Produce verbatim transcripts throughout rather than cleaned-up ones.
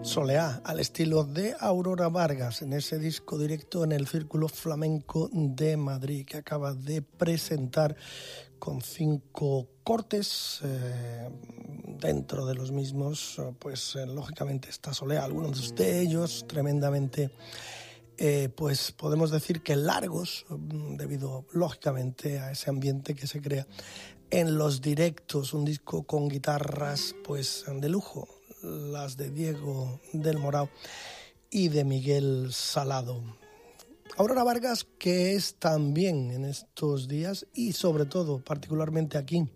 Soleá, al estilo de Aurora Vargas, en ese disco directo en el Círculo Flamenco de Madrid, que acaba de presentar con cinco cortes. Eh, dentro de los mismos, pues eh, lógicamente está Soleá, algunos de ellos tremendamente, eh, pues podemos decir que largos, debido lógicamente a ese ambiente que se crea en los directos. Un disco con guitarras pues de lujo, las de Diego del Morao y de Miguel Salado. Aurora Vargas, que es también en estos días y sobre todo particularmente aquí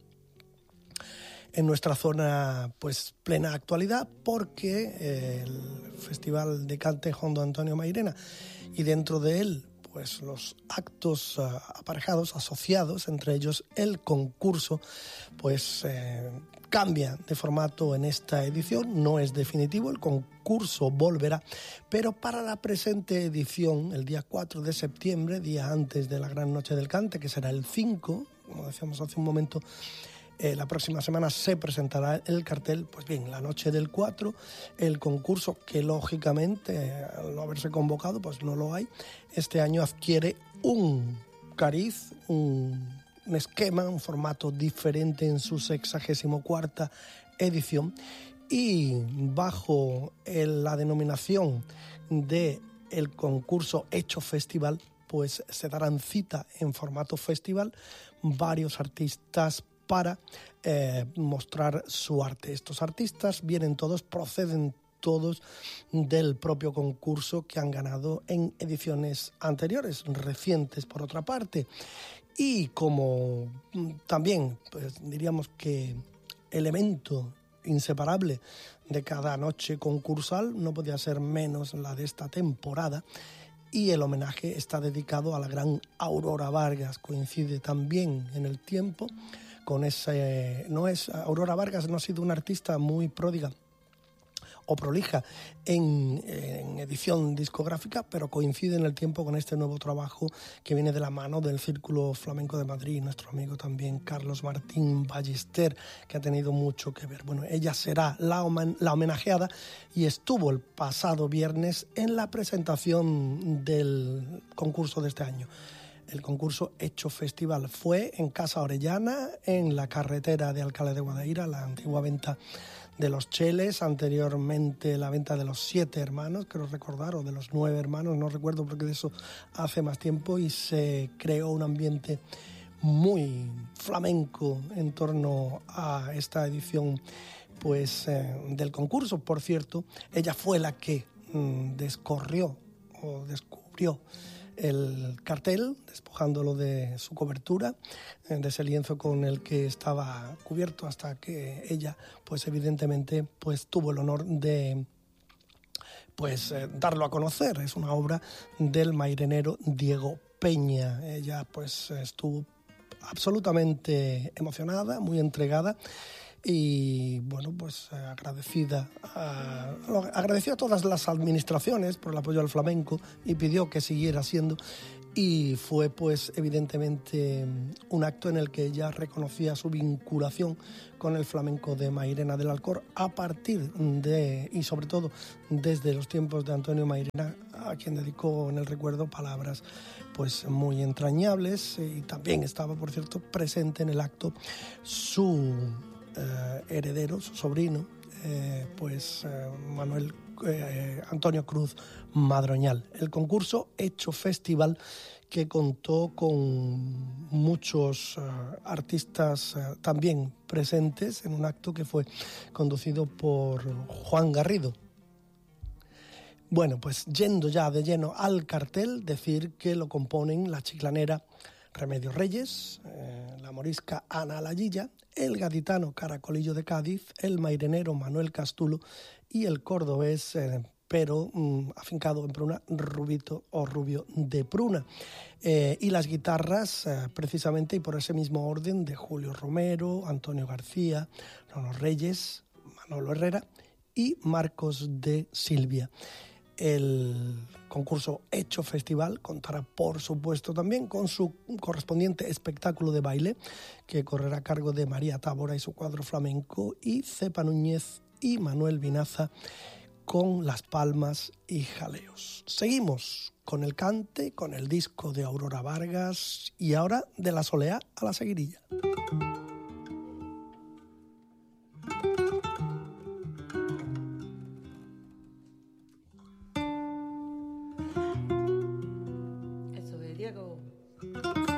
en nuestra zona, pues plena actualidad, porque eh, el Festival de Cante Hondo Antonio Mairena, y dentro de él pues los actos uh, aparejados, asociados, entre ellos el concurso, pues eh, cambia de formato en esta edición. No es definitivo, el concurso volverá, pero para la presente edición, el día cuatro de septiembre, día antes de la Gran Noche del Cante, que será el cinco, como decíamos hace un momento, Eh, la próxima semana se presentará el cartel. Pues bien, la noche del cuatro, el concurso, que lógicamente al no haberse convocado pues no lo hay, este año adquiere un cariz, un, un esquema, un formato diferente en su sexagésimo cuarta edición, y bajo el, la denominación de el concurso Hecho Festival, pues se darán cita en formato festival varios artistas para eh, mostrar su arte. Estos artistas vienen todos, proceden todos del propio concurso que han ganado en ediciones anteriores, recientes por otra parte. Y como también, pues diríamos que elemento inseparable de cada noche concursal, no podía ser menos la de esta temporada, y el homenaje está dedicado a la gran Aurora Vargas. Coincide también en el tiempo con ese, no es, Aurora Vargas no ha sido una artista muy pródiga o prolija en, en edición discográfica, pero coincide en el tiempo con este nuevo trabajo que viene de la mano del Círculo Flamenco de Madrid, nuestro amigo también Carlos Martín Ballester, que ha tenido mucho que ver. Bueno, ella será la, la homenajeada, y estuvo el pasado viernes en la presentación del concurso de este año. El concurso Hecho Festival fue en Casa Orellana, en la carretera de Alcalá de Guadaira, la antigua venta de los Cheles, anteriormente la venta de los Siete Hermanos, creo recordar, o de los Nueve Hermanos, no recuerdo porque de eso hace más tiempo, y se creó un ambiente muy flamenco en torno a esta edición pues eh, del concurso. Por cierto, ella fue la que mmm, descorrió o descubrió el cartel, despojándolo de su cobertura, de ese lienzo con el que estaba cubierto, hasta que ella, pues evidentemente, pues tuvo el honor de pues eh, darlo a conocer. Es una obra del mairenero Diego Peña. Ella pues estuvo absolutamente emocionada, muy entregada, y bueno, pues agradecida a, agradeció a todas las administraciones por el apoyo al flamenco y pidió que siguiera siendo, y fue pues evidentemente un acto en el que ella reconocía su vinculación con el flamenco de Mairena del Alcor a partir de, y sobre todo desde los tiempos de Antonio Mairena, a quien dedicó en el recuerdo palabras pues muy entrañables. Y también estaba, por cierto, presente en el acto su Eh, heredero, su sobrino, eh, pues eh, Manuel eh, Antonio Cruz Madroñal. El concurso Hecho Festival, que contó con muchos eh, artistas eh, también presentes en un acto que fue conducido por Juan Garrido. Bueno, pues yendo ya de lleno al cartel, decir que lo componen la chiclanera Remedios Reyes, eh, la morisca Ana Layilla, el gaditano Caracolillo de Cádiz, el mairenero Manuel Castulo y el cordobés, eh, pero mm, afincado en Pruna, Rubito o Rubio de Pruna. Eh, y las guitarras, eh, precisamente, y por ese mismo orden, de Julio Romero, Antonio García, Nono Reyes, Manolo Herrera y Marcos de Silvia. El concurso Hecho Festival contará, por supuesto, también con su correspondiente espectáculo de baile, que correrá a cargo de María Tábora y su cuadro flamenco, y Cepa Núñez y Manuel Vinaza con Las Palmas y Jaleos. Seguimos con el cante, con el disco de Aurora Vargas y ahora de la soleá a la seguirilla.